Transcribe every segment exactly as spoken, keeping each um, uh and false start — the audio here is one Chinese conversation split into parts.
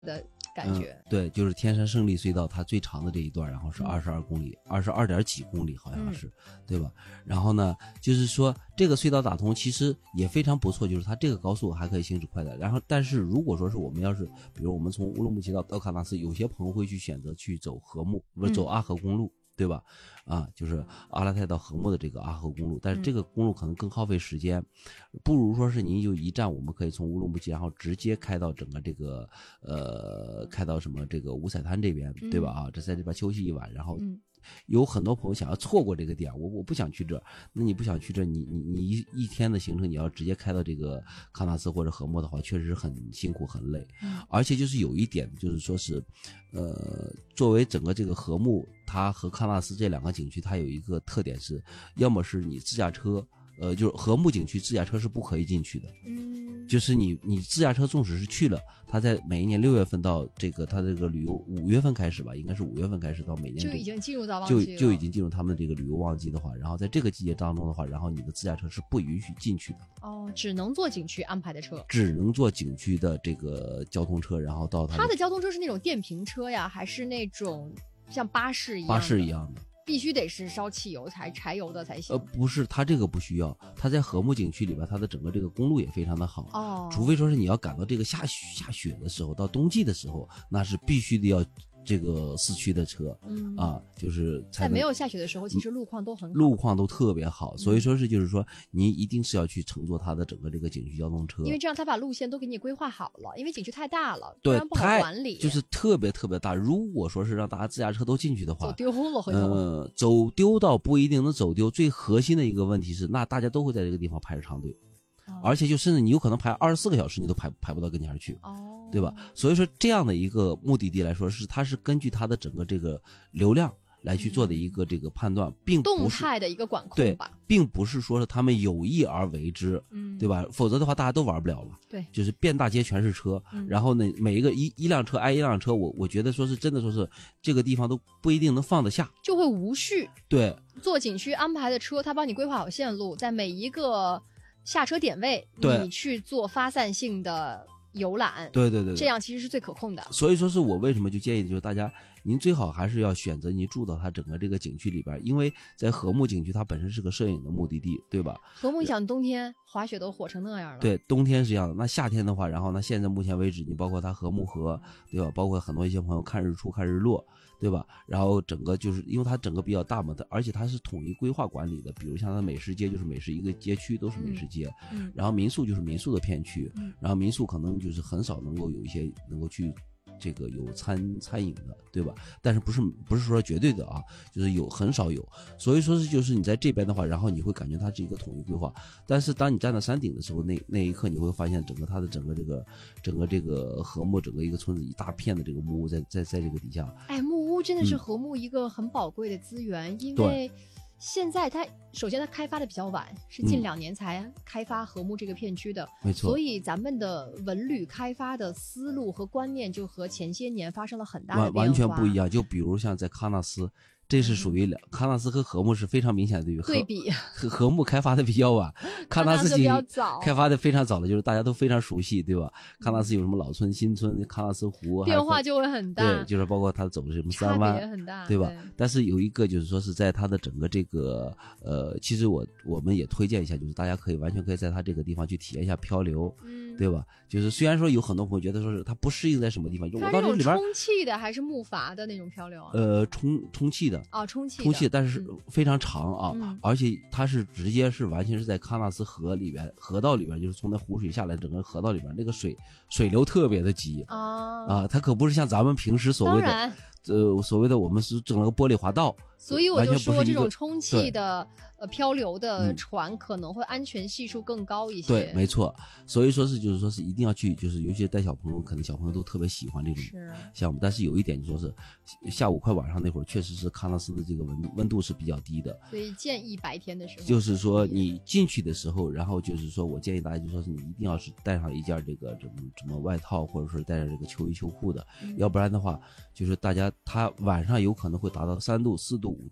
的感觉、 嗯、对，就是天山胜利隧道它最长的这一段，然后是二十二公里，二十二点几公里好像是、嗯、对吧？然后呢就是说这个隧道打通其实也非常不错，就是它这个高速还可以行驶快的。然后但是如果说是我们要是比如我们从乌鲁木齐到到喀纳斯，有些朋友会去选择去走禾木，不是走阿合公路、嗯对吧？啊，就是阿拉泰到禾木的这个阿合公路，但是这个公路可能更耗费时间，嗯、不如说是您就一站，我们可以从乌鲁木齐，然后直接开到整个这个呃，开到什么这个五彩滩这边，对吧？啊，这在这边休息一晚，然后。嗯有很多朋友想要错过这个点，我我不想去这，那你不想去这，你你你一一天的行程，你要直接开到这个喀纳斯或者禾木的话，确实很辛苦很累，而且就是有一点就是说是，呃，作为整个这个禾木，它和喀纳斯这两个景区，它有一个特点是，要么是你自驾车。呃，就是禾木景区自驾车是不可以进去的，嗯，就是你你自驾车纵使是去了，它在每一年六月份到这个它这个旅游五月份开始吧，应该是五月份开始到每年就已经进入到旺季了， 就就已经进入他们这个旅游旺季的话，然后在这个季节当中的话，然后你的自驾车是不允许进去的。 哦，只能坐景区安排的车， 只能坐景区的这个交通车，然后到它。 它的交通车是那种电瓶车呀，还是那种像巴士一样的？ 巴士一样的。 必须得是烧汽油才柴油的才行。 呃，不是，它这个不需要。它在禾木景区里边，它的整个这个公路也非常的好。哦。除非说是你要赶到这个下下雪的时候，到冬季的时候，那是必须的要这个四驱的车。嗯。啊，就是在没有下雪的时候，其实路况都很好。 路况都特别好，所以说是就是说，您一定是要去乘坐它的整个这个景区交通车。 因为这样他把路线都给你规划好了，因为景区太大了， 对， 不好管理。 就是特别特别大。如果说是让大家自驾车都进去的话， 走丢了回头。 呃，走丢倒不一定能走丢，最核心的一个问题是，那大家都会在这个地方排着长队。而且就甚至你有可能排二十四个小时，你都排排不到跟前去，哦，对吧？所以说这样的一个目的地来说，是它是根据它的整个这个流量来去做的一个这个判断，并不是动态的一个管控吧， 对，并不是说是他们有意而为之，嗯，对吧？否则的话大家都玩不了了， 对， 就是遍大街全是车，嗯、然后呢，每一个一一辆车挨一辆车，我我觉得说是真的说是这个地方都不一定能放得下， 就会无序。 对， 做景区安排的车，他帮你规划好线路，在每一个下车点位，你去做发散性的游览， 对对 对, 对， 这样其实是最可控的。 所以说是我为什么就建议就是大家，您最好还是要选择你住到它整个这个景区里边，因为在禾木景区它本身是个摄影的目的地，对吧？ 禾木想冬天滑雪都火成那样了， 对，冬天是这样的。那夏天的话，然后呢，现在目前为止，你包括它禾木河，对吧？包括很多一些朋友看日出、看日落，对吧？然后整个就是因为它整个比较大嘛，它而且它是统一规划管理的，比如像它美食街就是美食一个街区都是美食街，嗯，然后民宿就是民宿的片区，嗯，然后民宿可能就是很少能够有一些能够去这个有餐餐饮的，对吧？但是不是不是说绝对的啊，就是有很少有，所以说是就是你在这边的话，然后你会感觉它是一个统一规划，但是当你站到山顶的时候，那那一刻你会发现整个它的整个这个整个这个禾木整个一个村子一大片的这个木屋在在在这个底下。 哎，木屋真的是禾木一个很宝贵的资源，嗯、因为现在它首先它开发的比较晚，是近两年才开发禾木这个片区的， 没错、嗯。 所以咱们的文旅开发的思路和观念就和前些年发生了很大的变化， 完全不一样。就比如像在喀纳斯。这是属于两喀纳斯和禾木是非常明显的对比， 对比禾禾木开发的比较晚，喀纳斯比较早， 开发的非常早的，就是大家都非常熟悉，对吧？喀纳斯有什么老村、新村、喀纳斯湖， 变化就会很大， 对，就是包括它走的什么三湾， 差别很大， 对吧？对，但是有一个就是说是在它的整个这个呃，其实我我们也推荐一下，就是大家可以完全可以在它这个地方去体验一下漂流，嗯，对吧？就是虽然说有很多朋友觉得说是它不适应在什么地方，就我到这里边充气的还是木筏的那种漂流啊？ 呃，充充气的哦，充气的。 充气但是非常长啊、嗯，而且它是直接是完全是在喀纳斯河里边河道里边，就是从那湖水下来，整个河道里边那个水水流特别的急啊啊，它可不是像咱们平时所谓的呃所谓的我们是整了个玻璃滑道。 所以我就说，这种充气的呃漂流的船可能会安全系数更高一些。 对，没错。所以说是就是说是一定要去，就是尤其是带小朋友，可能小朋友都特别喜欢这种项目。但是有一点就说是下午快晚上那会儿，确实是喀纳斯的这个温温度是比较低的， 所以建议白天的时候。 就是说你进去的时候，然后就是说我建议大家就说是你一定要是带上一件这个什么什么外套，或者是带上这个秋衣秋裤的，嗯、要不然的话，就是大家他晚上有可能会达到三度、四度。五度，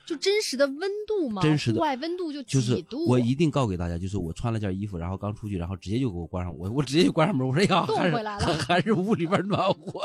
就真实的温度吗？ 真实的户外温度就就是几度？ 我一定告给大家，就是我穿了件衣服，然后刚出去，然后直接就给我关上，我我直接就关上门，我说呀，还是冻回来了还是屋里边暖和。